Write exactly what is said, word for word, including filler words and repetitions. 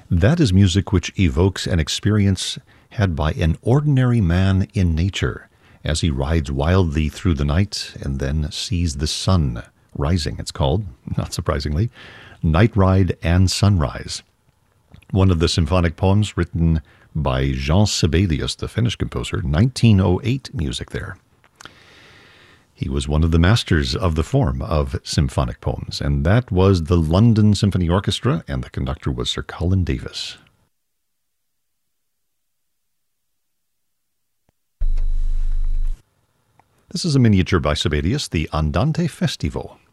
That is music which evokes an experience had by an ordinary man in nature as he rides wildly through the night and then sees the sun rising. It's called, not surprisingly, Night Ride and Sunrise. One of the symphonic poems written by Jean Sibelius, the Finnish composer, nineteen oh eight music there. He was one of the masters of the form of symphonic poems, and that was the London Symphony Orchestra, and the conductor was Sir Colin Davis. This is a miniature by Sibelius, the Andante Festivo.